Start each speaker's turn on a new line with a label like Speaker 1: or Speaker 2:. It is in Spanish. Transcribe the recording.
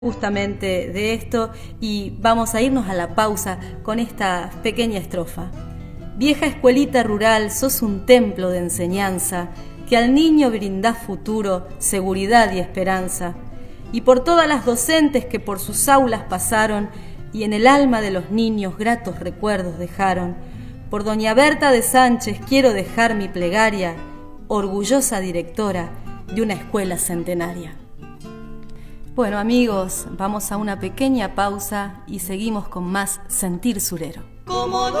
Speaker 1: justamente de esto y vamos a irnos a la pausa con esta pequeña estrofa. Vieja escuelita rural, sos un templo de enseñanza que al niño brindás futuro, seguridad y esperanza. Y por todas las docentes que por sus aulas pasaron y en el alma de los niños gratos recuerdos dejaron, por doña Berta de Sánchez quiero dejar mi plegaria, orgullosa directora de una escuela centenaria. Bueno amigos, vamos a una pequeña pausa y seguimos con más Sentir Surero.